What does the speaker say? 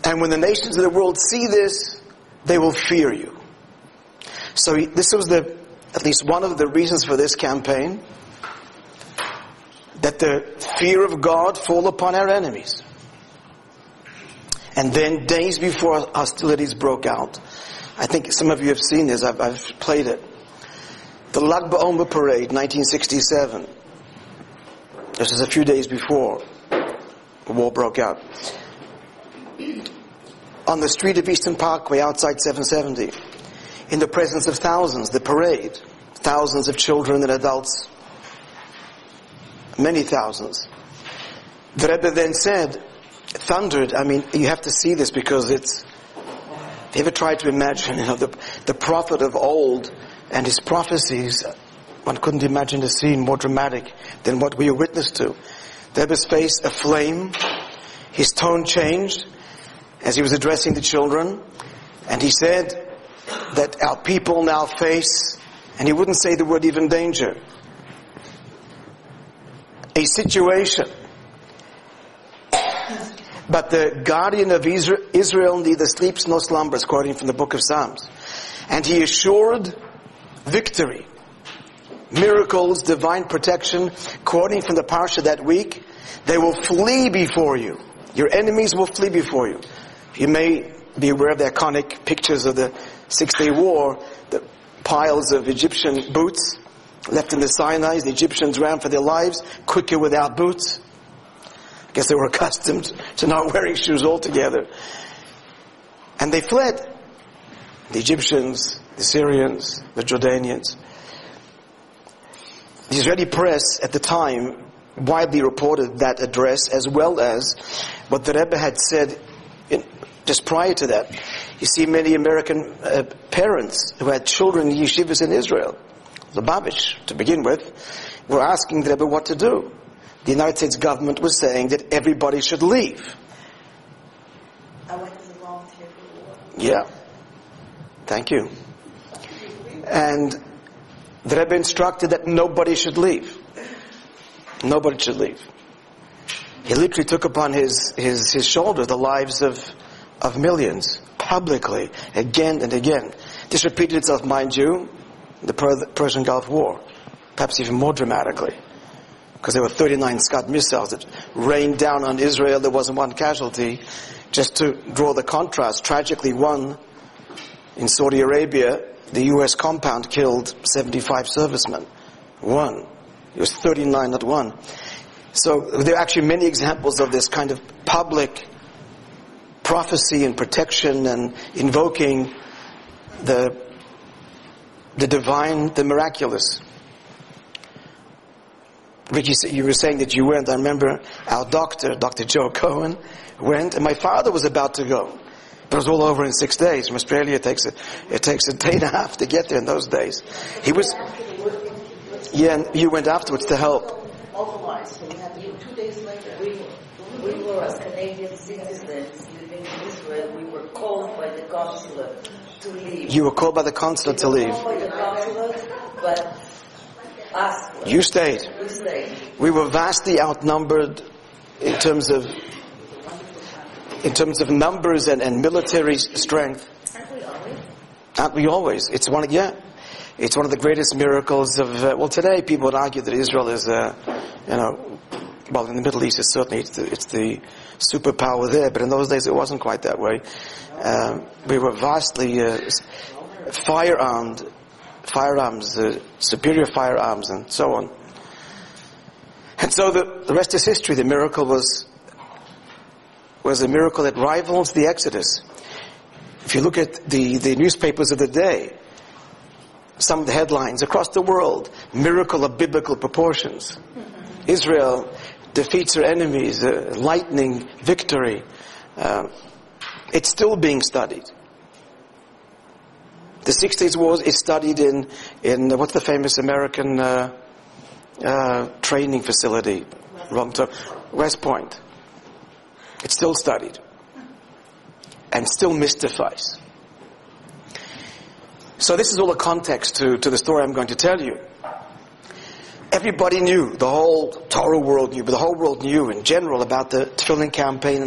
And when the nations of the world see this, they will fear you. So this was at least one of the reasons for this campaign, that the fear of God fall upon our enemies. And then days before hostilities broke out, I think some of you have seen this, I've played it. The Lag BaOmer parade, 1967. This is a few days before the war broke out. On the street of Eastern Parkway outside 770, in the presence of thousands, the parade, thousands of children and adults, many thousands. The Rebbe then said, thundered, I mean, you have to see this because it's, if you ever try to imagine, the prophet of old and his prophecies, one couldn't imagine a scene more dramatic than what we are witness to. The Rebbe's face aflame, his tone changed as he was addressing the children, and he said that our people now face, and he wouldn't say the word even danger, a situation. But the guardian of Israel neither sleeps nor slumbers, quoting from the book of Psalms. And he assured victory, miracles, divine protection, quoting from the parsha that week. They will flee before you. Your enemies will flee before you. You may be aware of the iconic pictures of the 6-Day War, the piles of Egyptian boots left in the Sinai. The Egyptians ran for their lives, quicker without boots. I guess they were accustomed to not wearing shoes altogether. And they fled. The Egyptians, the Syrians, the Jordanians. The Israeli press at the time widely reported that address, as well as what the Rebbe had said just prior to that. You see many American parents who had children in yeshivas in Israel, Lubavitch to begin with, were asking the Rebbe what to do. The United States government was saying that everybody should leave. I went to the volunteer for the war. Yeah. Thank you. And the Rebbe instructed that nobody should leave. Nobody should leave. He literally took upon his shoulder the lives of millions, publicly, again and again. This repeated itself, mind you, in the Persian Gulf War, perhaps even more dramatically, because there were 39 Scud missiles that rained down on Israel. There wasn't one casualty. Just to draw the contrast, tragically one in Saudi Arabia, the U.S. compound killed 75 servicemen. One. It was 39, not one. So there are actually many examples of this kind of public prophecy and protection and invoking the divine, the miraculous. Ricky, you were saying that you went. I remember our doctor, Dr. Joe Cohen, went, and my father was about to go. But it was all over in 6 days. From Australia, it takes a day and a half to get there in those days. He was, yeah, and you went afterwards to help. Otherwise, so we had to 2 days later. We were as Canadian citizens living in Israel. We were called by the consulate to leave. You were called by the consulate to leave. Called by the consulate, but us. You stayed. We stayed. We were vastly outnumbered in terms of numbers and military strength. Aren't we always? Aren't we always? It's one of the greatest miracles of. Today people would argue that Israel is, well, in the Middle East, it's certainly it's the superpower there. But in those days, it wasn't quite that way. We were vastly firearms, superior firearms, and so on. And so the rest is history. The miracle was a miracle that rivals the Exodus. If you look at the newspapers of the day, some of the headlines across the world, miracle of biblical proportions. Israel defeats her enemies, lightning victory. It's still being studied. The 6 Days War is studied in what's the famous American training facility? West Point. It's still studied. And still mystifies. So this is all a context to the story I'm going to tell you. Everybody knew, the whole Torah world knew, but the whole world knew in general about the Tefillin campaign